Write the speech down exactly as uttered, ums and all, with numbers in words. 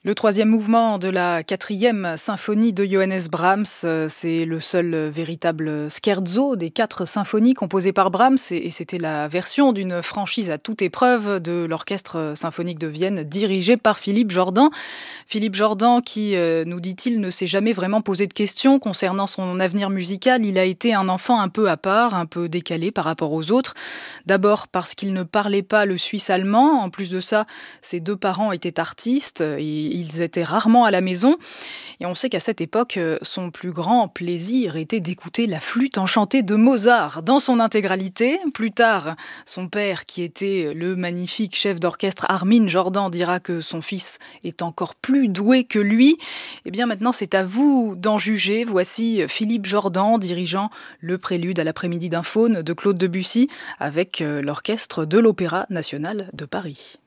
Le troisième mouvement de la quatrième symphonie de Johannes Brahms, euh, c'est le seul euh, véritable scherzo des quatre symphonies composées par Brahms et, et c'était la version d'une franchise à toute épreuve de l'Orchestre symphonique de Vienne dirigé par Philippe Jordan. Philippe Jordan qui, euh, nous dit-il, ne s'est jamais vraiment posé de questions concernant son avenir musical. Il a été un enfant un peu à part, un peu décalé par rapport aux autres. D'abord parce qu'il ne parlait pas le suisse-allemand. En plus de ça, ses deux parents étaient artistes. Et ils étaient rarement à la maison. Et on sait qu'à cette époque, euh, son plus grand plaisir était d'écouter la flûte enchantée de Mozart dans son intégralité. Plus tard, son père, qui était le magnifique chef d'orchestre Armin Jordan, dira que son fils est encore plus doué que lui. Eh bien maintenant, c'est à vous d'en juger. Voici Philippe Jordan dirigeant le prélude à l'après-midi d'un faune de Claude Debussy avec euh, l'orchestre de l'Opéra national de Paris.